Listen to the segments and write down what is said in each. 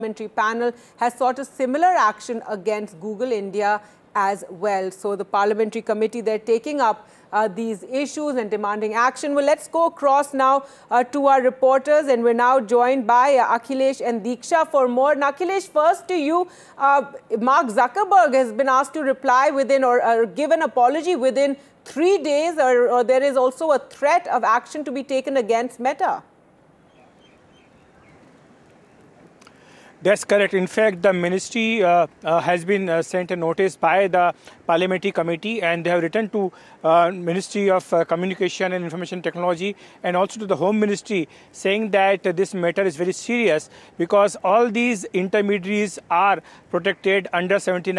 parliamentary panel has sought a similar action against Google India as well. So the parliamentary committee, they're taking up these issues and demanding action. Well, let's go across now to our reporters, and we're now joined by Akhilesh and Deeksha for more. And Akhilesh, first to you, Mark Zuckerberg has been asked to reply within or give an apology within 3 days, or there is also a threat of action to be taken against Meta. That's correct. In fact, the ministry has been sent a notice by the parliamentary committee, and they have written to Ministry of Communication and Information Technology and also to the Home Ministry, saying that this matter is very serious because all these intermediaries are protected under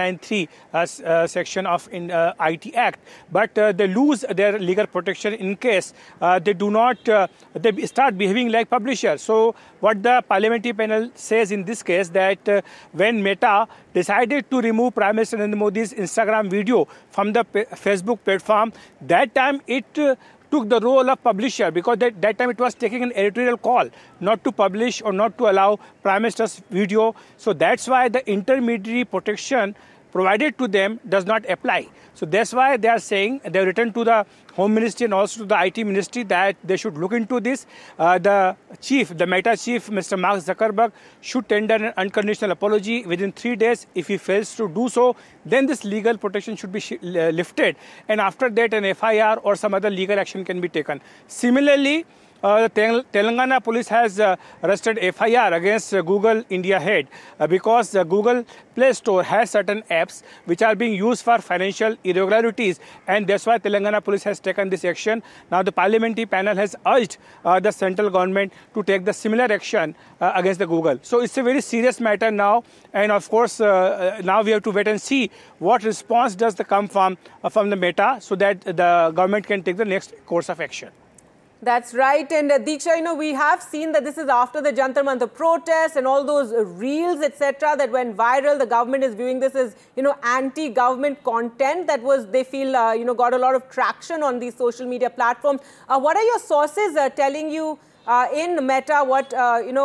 79(3) section of IT Act, but they lose their legal protection in case they do not they start behaving like publishers. So what the parliamentary panel says in this case, that when Meta decided to remove Prime Minister Narendra Modi's Instagram video from the Facebook platform, that time it took the role of publisher, because that time it was taking an editorial call not to publish or not to allow Prime Minister's video. So that's why the intermediary protection provided to them does not apply. So that's why they are saying, they have written to the Home Ministry and also to the IT Ministry that they should look into this. The Meta chief, Mr. Mark Zuckerberg, should tender an unconditional apology within 3 days. If he fails to do so, then this legal protection should be lifted. And after that, an FIR or some other legal action can be taken. Similarly, the Telangana police has arrested FIR against Google India head because Google Play Store has certain apps which are being used for financial irregularities, and that's why Telangana police has taken this action. Now the parliamentary panel has urged the central government to take the similar action against the Google. So it's a very serious matter now, and of course now we have to wait and see what response does come from the Meta, so that the government can take the next course of action. That's right. And Deeksha, we have seen that this is after the Jantar Mantar protest and all those reels, etc., that went viral. The government is viewing this as, anti-government content that was, they feel, got a lot of traction on these social media platforms. What are your sources telling you in Meta? What,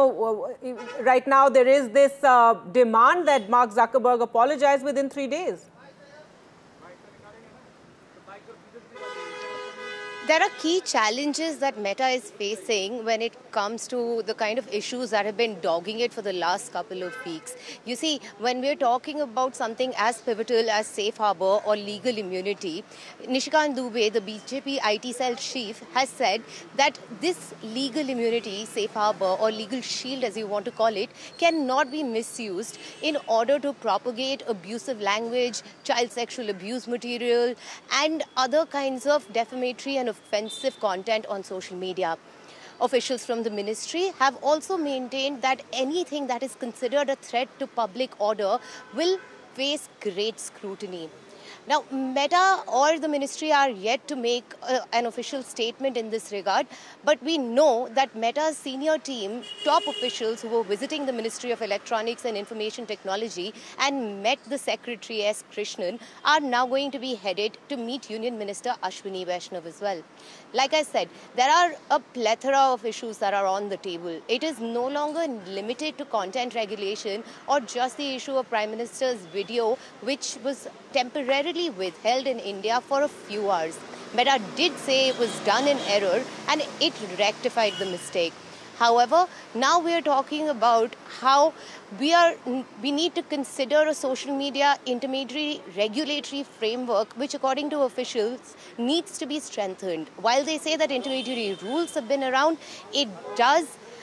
right now there is this demand that Mark Zuckerberg apologize within 3 days. There are key challenges that Meta is facing when it comes to the kind of issues that have been dogging it for the last couple of weeks. You see, when we're talking about something as pivotal as safe harbor or legal immunity, Nishikant Dubey, the BJP IT cell chief, has said that this legal immunity, safe harbor or legal shield as you want to call it, cannot be misused in order to propagate abusive language, child sexual abuse material, and other kinds of defamatory and offensive content on social media. Officials from the ministry have also maintained that anything that is considered a threat to public order will face great scrutiny. Now, Meta or the ministry are yet to make an official statement in this regard, but we know that Meta's senior team, top officials who were visiting the Ministry of Electronics and Information Technology and met the Secretary S. Krishnan, are now going to be headed to meet Union Minister Ashwini Vaishnav as well. Like I said, there are a plethora of issues that are on the table. It is no longer limited to content regulation or just the issue of Prime Minister's video, which was temporarily withheld in India for a few hours. Meta did say it was done in error and it rectified the mistake. However, now we are talking about how we need to consider a social media intermediary regulatory framework, which according to officials needs to be strengthened. While they say that intermediary rules have been around, it does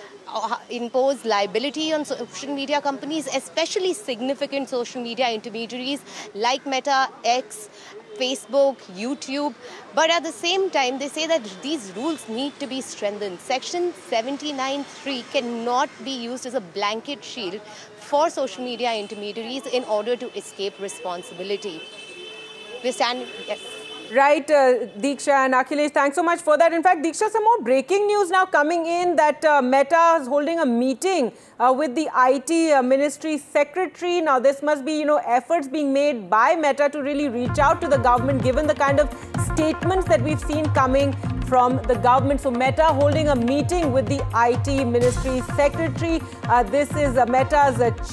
impose liability on social media companies, especially significant social media intermediaries like Meta, X, Facebook, YouTube. But at the same time, they say that these rules need to be strengthened. Section 79(3) cannot be used as a blanket shield for social media intermediaries in order to escape responsibility. We stand, yes. Right, Deeksha and Akhilesh, thanks so much for that. In fact, Deeksha, some more breaking news now coming in that Meta is holding a meeting with the IT Ministry Secretary. Now, this must be, efforts being made by Meta to really reach out to the government, given the kind of statements that we've seen coming from the government. So Meta holding a meeting with the IT Ministry Secretary. This is Meta's